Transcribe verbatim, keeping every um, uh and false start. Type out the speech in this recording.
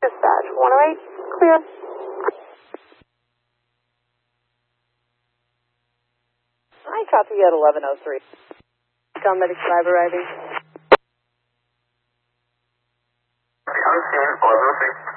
Dispatch, one oh eight, clear. I copy at eleven oh three. Medic five arriving. Okay, eleven oh three.